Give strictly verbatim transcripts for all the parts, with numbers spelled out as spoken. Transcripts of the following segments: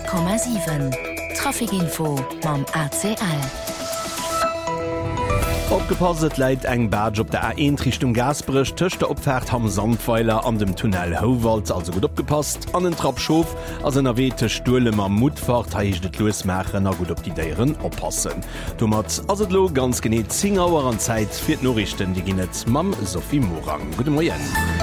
Komma sieben Trafikinfo mam A C L. Opgepasset leit eng Badge op der A eins Richtung Gasbrech töcht der Opfahrt am Sandpfeiler an dem Tunnel Howald also gut opgepasst, an den Trappschof as en erwete Stuhle ma Mutfahrt haicht et Losmachen a gut op die Deieren oppassen. Du mat as et lo ganz geneet zehn Auer an Zeit fir d Norrichten die ginnet Mam Sophie Morang. Gute Morgen.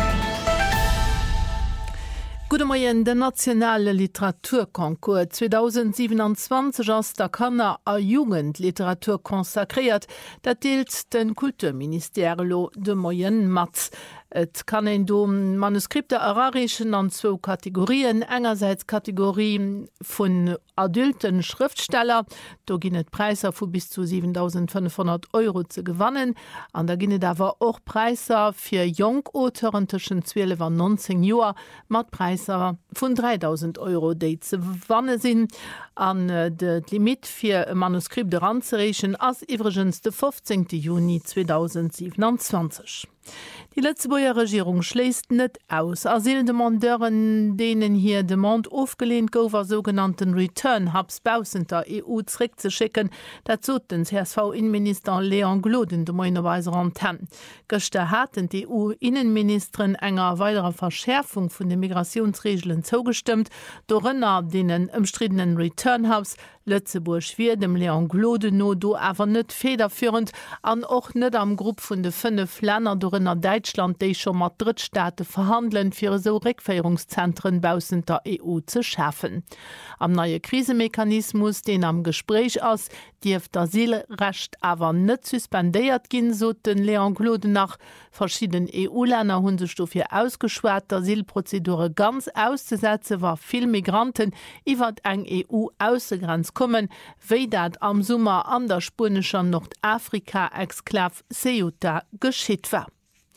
Gute Morgen, der nationale Literaturkonkurs zweitausendsiebenundzwanzig ass der Kanner a Jugendliteratur konsakriert, dat deelt den Kulturministerlo de Moyen Matz. Et kann en do Manuskripte erarischen an zwo Kategorien, engerseits Kategorien vun adulten Schriftsteller, do ginnet Preiser vu bis zu siebentausendfünfhundert Euro ze gewannen, an der ginnet awer och Preiser fir Jongautoren tschen zwölf an neunzehn Joer mat Preiser vun dreitausend Euro déi ze wanne sinn. An äh, de Limit fir Manuskript ranzerechen ass iwregens de fünfzehnten Juni zweitausendsiebenundzwanzig. Die Letzteburger Regierung schläst net aus. Asildemandeuren, denen hier de Mand aufgelehnt gower sogenannten Return-Hubs bausen der E U zurückzuschicken, dazu den C S V-Innenminister Leon Gloden de Moinerweiser Anten. Göchte hatten die E U-Innenministerin enger weiterer Verschärfung von den Migrationsregeln zugestimmt, dorinner denen umstrittenen Return-Hubs Lützeburg wie dem Leon Gloden no do awer net federführend an och net am Grupp vun de fünf Länder dorinner Deutschland, die schon mat Drittstaate verhandeln, für so Rückführungszentren bausen der E U zu schaffen. Am neue Krisemechanismus, den am Gespräch aus, dieft das Asylrecht aber nicht suspendiert gin, so den Leon Gloden nach verschiedenen E U-Länder hun sich dafür ausgeschwert, der Asylprozedure ganz auszusetzen, war viel Migranten iwwer eng E U-Außengrenz kommen, wie dat am Sommer an der spanischer Nordafrika-Exklav Ceuta geschieht war.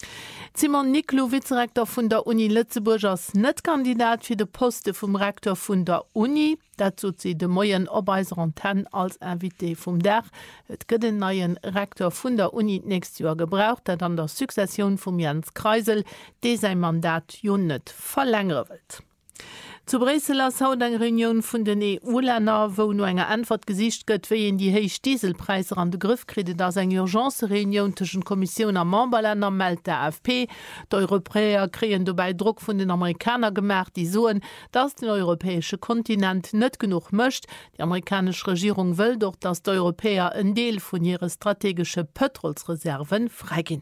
Simon Niklo, Vizerektor vun der Uni Lützeburg, ass net Kandidat fir de Poste vum Rektor vun der Uni. Dazu zi de Moien Obeiser Anten als Invité vum Dach. Et gëtt den neien Rektor vun der Uni nächst Jahr gebraucht, dat an der Sukzession vum Jens Kreisel, dé sein Mandat jo net verlängere wird. Zu Bresel ass haut eng Reunion vun den E U-Länner, wo no enger Antwort gesicht gëtt, wéi en die héich Dieselpreiser an de Griff kritet ass eng Urgencereunion tschen Kommission a Memberländer meldt der A F P. D'Europäer kreen dobei Druck vun den Amerikaner gemerkt, die soen, dats den europäesche Kontinent net genug mëcht. Die amerikanische Regierung wëll doch, dats d'Europäer en Deel vun ihre strategische Petrolsreserven freigin.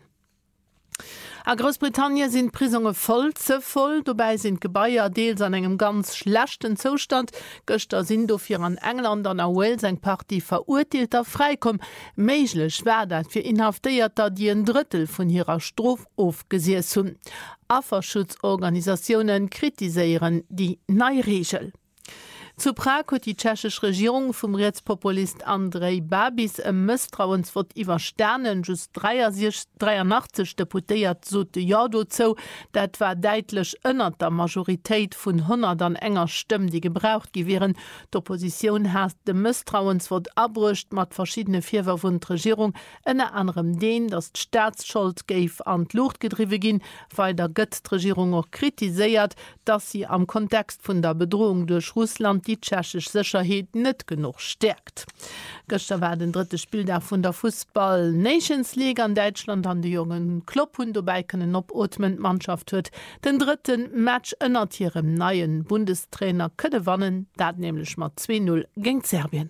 A Großbritannien sind Prisonge voll ze voll, dabei sind Gebäier deels an engem ganz schlechten Zustand. Göster sind dofir an England an a Wales eng Party verurteilter freikom. Meiglech wär dat fir Inhaftéierter, die ein Drittel von ihrer Strof aufgesiert hun. Afferschutzorganisationen kritiseieren die Neiregel. Zu Prag hat die tschechische Regierung vom Rechtspopulist Andrej Babis im Misstrauensvot iwwer Sternen just dreiundachtzig deputiert so de ja dozo, dat war deitlich ënner der Majorität vun hundert an enger Stimmen, die gebraucht gewähren. D'Opposition hast de Misstrauensvot abrücht mat verschiedene Vierwerwund Regierung, ënner anderem den, dass d' Staatsschuld geif an d' Luft gedriwe gin, weil der Göttregierung auch kritisiert, dass sie am Kontext vun der Bedrohung durch Russland die tschechische Sicherheit nicht genug stärkt. Gestern war den dritte Spieltag von der Fußball Nations League an Deutschland an die jungen Club und dabei können opatmen Mannschaft hört den dritten Match ënnert ihrem neuen Bundestrainer könnte wannen, dat nämlich mal zwei null gegen Serbien.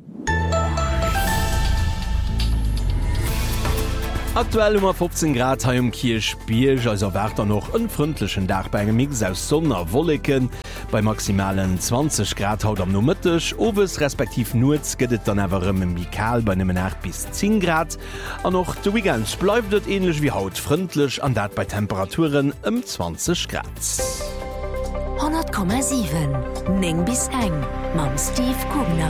Aktuell um fünfzehn Grad ha um Kirch Bierg, also wärter noch een freundlichen Dach bei engem Mix aus Sonner Wolleken, bei maximalen zwanzig Grad haut am no Mittech, Owes respektiv Nuz gëtt dann awerëm im Mikal bei nemmen acht bis zehn Grad. An noch de Weekend bleibt dort ähnlich wie haut freundlich, an dat bei Temperaturen um zwanzig Grad. hundert Komma sieben Ning bis eng mam Steve Kugner.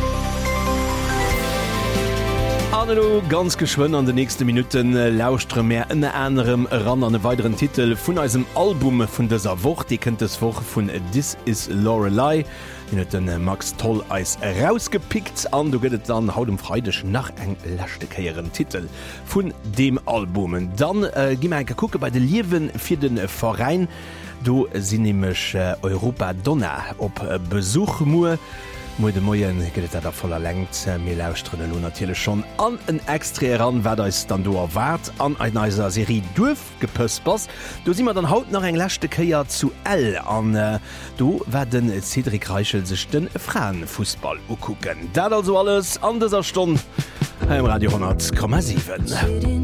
Hallo, ganz geschwind an den nächsten Minuten äh, lauschtre mehr in anderem ran an den weiteren Titel von einem Album von dieser Woche, die kennt es vor von This is Lorelei. Den hat den äh, Max Toll Eis rausgepickt an, du gehtt dann haut um Freitag nach eng letzte Karrieren Titel von dem Album. Dann äh, gehen wir ein gucken bei den Lieven für den äh, Verein. Du sinn nämlich äh, Europa Donner op äh, Besuch mu. Mo de Moien gët der voller lengt mir lausstrnne lo natile schon an en extree ran, wer is dann do erwart an ein neiser Serie douf gepësst bass. Du si immer dann haut nach eng lächte Käier zu L an äh, du werden Cedric Reichel sech den Frauenfußball ukucken. Dat also alles an dieser Stunde im Radio hundert Komma sieben.